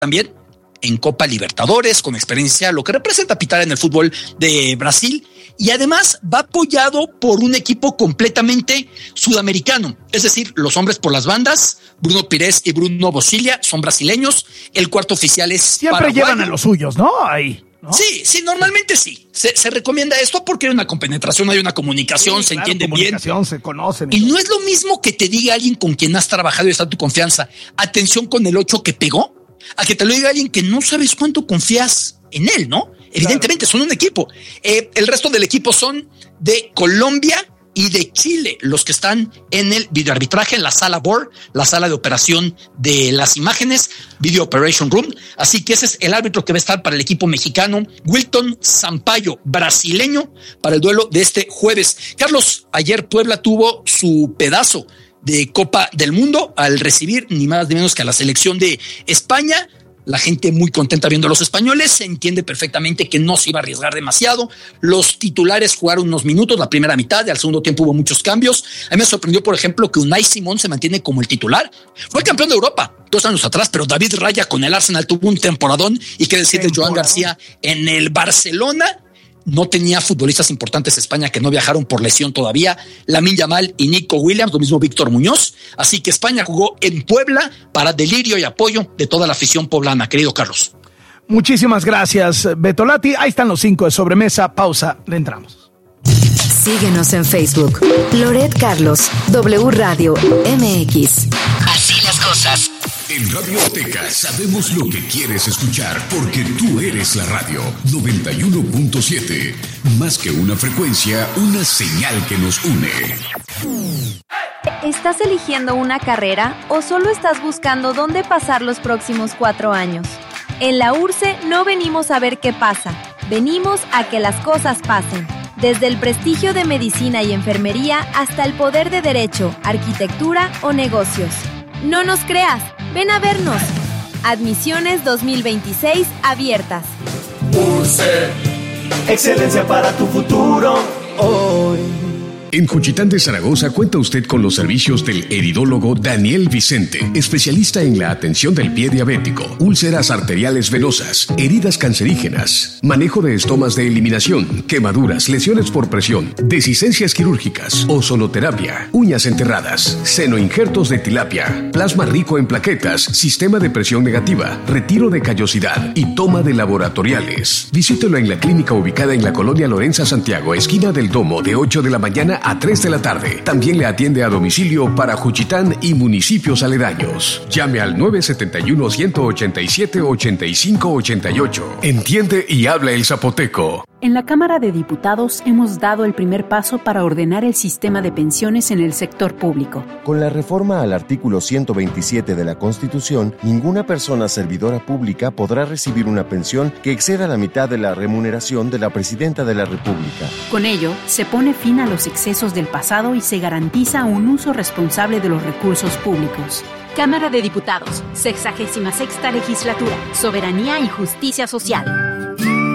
también en Copa Libertadores, con experiencia, lo que representa pitar en el fútbol de Brasil, y además va apoyado por un equipo completamente sudamericano, es decir, los hombres por las bandas, Bruno Pires y Bruno Bosilia son brasileños, el cuarto oficial es siempre paraguayo. Llevan a los suyos, ¿no? Ahí, ¿no? Sí, normalmente sí. Se recomienda esto porque hay una compenetración, hay una comunicación, se entienden bien. Se conocen. Y no es lo mismo que te diga alguien con quien has trabajado y está tu confianza, atención con el 8 que pegó, a que te lo diga alguien que no sabes cuánto confías en él, ¿no? Evidentemente son un equipo. El resto del equipo son de Colombia y de Chile, los que están en el videoarbitraje, en la sala BOR, la sala de operación de las imágenes, Video Operation Room. Así que ese es el árbitro que va a estar para el equipo mexicano, Wilton Sampaio, brasileño, para el duelo de este jueves. Carlos, ayer Puebla tuvo su pedazo de Copa del Mundo al recibir ni más ni menos que a la selección de España. La gente muy contenta viendo a los españoles, se entiende perfectamente que no se iba a arriesgar demasiado. Los titulares jugaron unos minutos, la primera mitad, y al segundo tiempo hubo muchos cambios. A mí me sorprendió, por ejemplo, que Unai Simón se mantiene como el titular. Fue campeón de Europa 2 años atrás, pero David Raya con el Arsenal tuvo un temporadón, y qué decir de Joan García en el Barcelona. No tenía futbolistas importantes España que no viajaron por lesión todavía, Lamine Yamal y Nico Williams, lo mismo Víctor Muñoz. Así que España jugó en Puebla para delirio y apoyo de toda la afición poblana, querido Carlos. Muchísimas gracias, Betolati. Ahí están los 5 de sobremesa. Pausa, le entramos. Síguenos en Facebook. Loret Carlos, W Radio MX. Así las cosas. En Radio Azteca sabemos lo que quieres escuchar porque tú eres la radio 91.7. Más que una frecuencia, una señal que nos une. ¿Estás eligiendo una carrera o solo estás buscando dónde pasar los próximos 4 años? En la URSE no venimos a ver qué pasa, venimos a que las cosas pasen. Desde el prestigio de medicina y enfermería hasta el poder de derecho, arquitectura o negocios. No nos creas, ven a vernos. Admisiones 2026 abiertas. URSE, excelencia para tu futuro hoy. En Juchitán de Zaragoza cuenta usted con los servicios del heridólogo Daniel Vicente, especialista en la atención del pie diabético, úlceras arteriales venosas, heridas cancerígenas, manejo de estomas de eliminación, quemaduras, lesiones por presión, dehiscencias quirúrgicas, ozonoterapia, uñas enterradas, senoinjertos de tilapia, plasma rico en plaquetas, sistema de presión negativa, retiro de callosidad y toma de laboratoriales. Visítelo en la clínica ubicada en la colonia Lorenza Santiago, esquina del Domo, de 8 de la mañana a 3 de la tarde. También le atiende a domicilio para Juchitán y municipios aledaños. Llame al 971-187-8588. Entiende y habla el zapoteco. En la Cámara de Diputados hemos dado el primer paso para ordenar el sistema de pensiones en el sector público. Con la reforma al artículo 127 de la Constitución, ninguna persona servidora pública podrá recibir una pensión que exceda la mitad de la remuneración de la Presidenta de la República. Con ello, se pone fin a los excesos del pasado y se garantiza un uso responsable de los recursos públicos. Cámara de Diputados, 66ª Legislatura, Soberanía y Justicia Social.